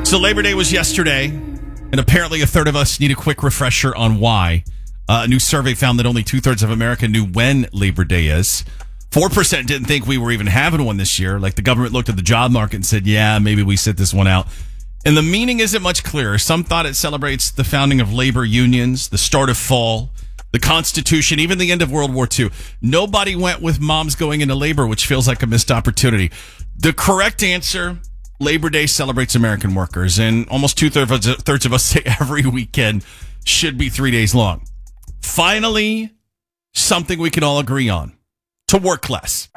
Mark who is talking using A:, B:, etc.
A: So Labor Day was yesterday, and apparently a third of us need a quick refresher on why. A new survey found that only 2/3 of America knew when Labor Day is. 4% didn't think we were even having one this year. Like the government looked at the job market and said, yeah, maybe we sit this one out. And the meaning isn't much clearer. Some thought it celebrates the founding of labor unions, the start of fall, the Constitution, even the end of World War II. Nobody went with moms going into labor, which feels like a missed opportunity. The correct answer, Labor Day celebrates American workers, and almost 2/3 of us say every weekend should be 3 days long. Finally, something we can all agree on: to work less.